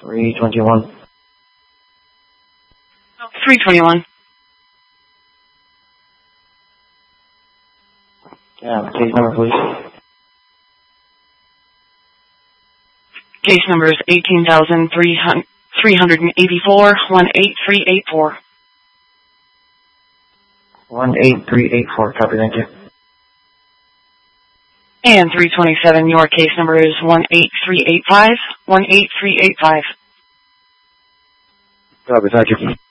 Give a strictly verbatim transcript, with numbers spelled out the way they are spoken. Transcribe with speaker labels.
Speaker 1: three twenty-one.
Speaker 2: three twenty-one.
Speaker 1: Yeah, case number, please.
Speaker 2: Case number is eighteen thousand three hundred eighty-four, one eight three eight four.
Speaker 1: one eight three eight four, copy, thank you.
Speaker 2: And three twenty-seven, your case number is one eight three eight five, one eight three eight five.
Speaker 1: Copy, thank you.